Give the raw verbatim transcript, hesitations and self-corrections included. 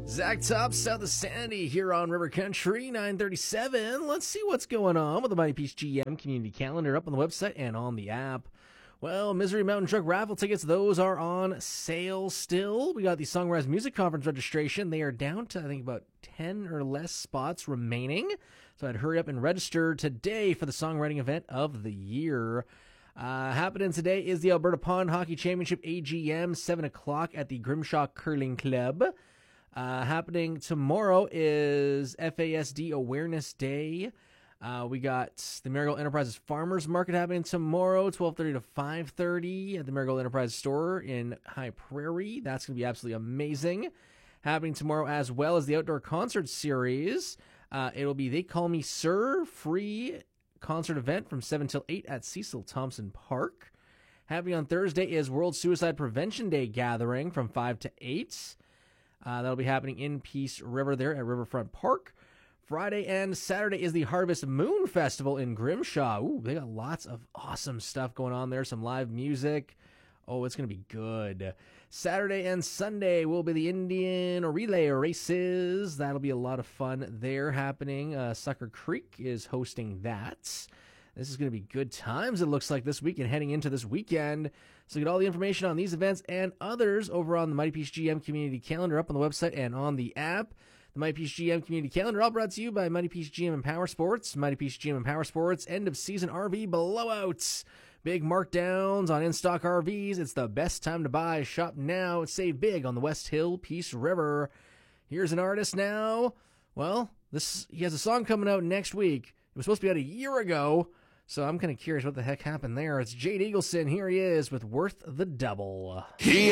Zach Top, South of Sandy here on River Country nine thirty-seven. Let's see what's going on with the Mighty Peace G M community calendar up on the website and on the app. Well, Misery Mountain Truck raffle tickets, those are on sale still. We got the Songwriters Music Conference registration. They are down to, I think, about ten or less spots remaining. So I'd hurry up and register today for the songwriting event of the year. Uh, happening today is the Alberta Pond Hockey Championship A G M, seven o'clock at the Grimshaw Curling Club. Uh, happening tomorrow is F A S D Awareness Day. Uh, we got the Marigold Enterprises Farmers Market happening tomorrow, twelve thirty to five thirty at the Marigold Enterprises store in High Prairie. That's going to be absolutely amazing. Happening tomorrow as well as the Outdoor Concert Series. Uh, it'll be They Call Me Sir, free concert event from seven till eight at Cecil Thompson Park. Happening on Thursday is World Suicide Prevention Day gathering from five to eight. Uh, that'll be happening in Peace River there at Riverfront Park. Friday and Saturday is the Harvest Moon Festival in Grimshaw. Ooh, they got lots of awesome stuff going on there. Some live music. Oh, it's going to be good. Saturday and Sunday will be the Indian Relay Races. That'll be a lot of fun there happening. Uh, Sucker Creek is hosting that. This is going to be good times, it looks like, this week and heading into this weekend. So get all the information on these events and others over on the Mighty Peace G M community calendar up on the website and on the app. The Mighty Peace G M community calendar all brought to you by Mighty Peace G M and Power Sports. Mighty Peace G M and Power Sports end of season R V blowouts. Big markdowns on in-stock R Vs. It's the best time to buy. Shop now. Save big on the West Hill Peace River. Here's an artist now. Well, this he has a song coming out next week. It was supposed to be out a year ago. So I'm kind of curious what the heck happened there. It's Jade Eagleson. Here he is with Worth the Double. He